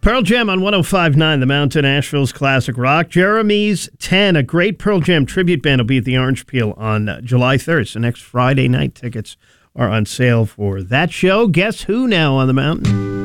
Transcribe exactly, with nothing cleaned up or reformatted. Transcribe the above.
Pearl Jam on one oh five point nine, The Mountain, Asheville's classic rock. Jeremy's ten, a great Pearl Jam tribute band, will be at the Orange Peel on uh, July third. So next Friday night, tickets are on sale for that show. Guess who now on The Mountain?